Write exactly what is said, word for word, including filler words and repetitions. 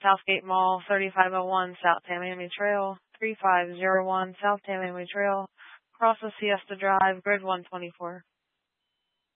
Southgate Mall, thirty-five oh one South Tamiami Trail, three five zero one South Tamiami Trail, across the Siesta Drive, grid one twenty-four.